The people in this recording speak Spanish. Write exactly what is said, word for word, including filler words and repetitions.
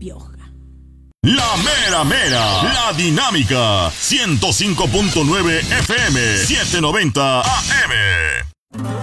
pioja. La mera mera, la dinámica, ciento cinco punto nueve F M, setecientos noventa A M.